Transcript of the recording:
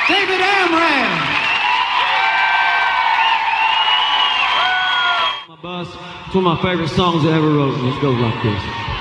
David Amram. My bus, it's one of my favorite songs I ever wrote, and it goes like this.